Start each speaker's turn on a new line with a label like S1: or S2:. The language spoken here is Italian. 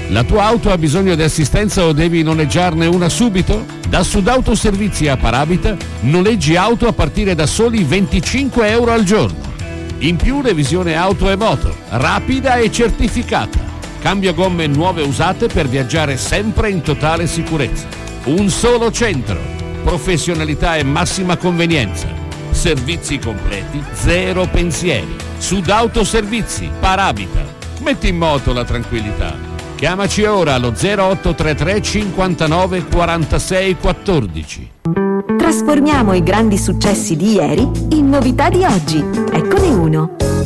S1: La tua auto ha bisogno di assistenza o devi noleggiarne una subito? Da Sudautoservizi a Paravita noleggi auto a partire da soli 25 euro al giorno. In più revisione auto e moto, rapida e certificata. Cambio gomme nuove e usate per viaggiare sempre in totale sicurezza. Un solo centro, professionalità e massima convenienza. Servizi completi, zero pensieri. Sudautoservizi, Paravita. Metti in moto la tranquillità. Chiamaci ora allo 0833 59 46 14.
S2: Trasformiamo i grandi successi di ieri in novità di oggi. Eccone uno.